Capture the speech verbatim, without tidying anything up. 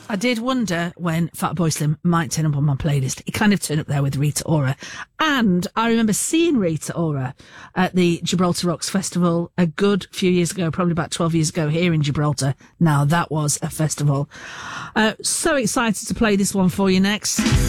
I did wonder when Fatboy Slim might turn up on my playlist. He kind of turned up there with Rita Ora. And I remember seeing Rita Ora at the Gibraltar Rocks Festival a good few years ago, probably about twelve years ago here in Gibraltar. Now, that was a festival. Uh, so excited to play this one for you next.